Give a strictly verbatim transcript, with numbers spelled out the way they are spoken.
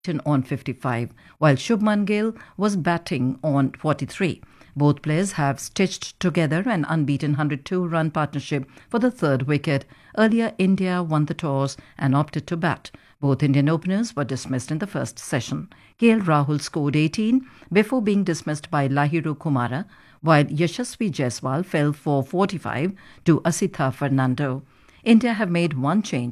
on fifty-five, while Shubman Gill was batting on forty-three. Both players have stitched together an unbeaten one hundred two run partnership for the third wicket. Earlier, India won the toss and opted to bat. Both Indian openers were dismissed in the first session. K L Rahul scored eighteen before being dismissed by Lahiru Kumara, while Yashasvi Jaiswal fell for forty-five to Asitha Fernando. India have made one change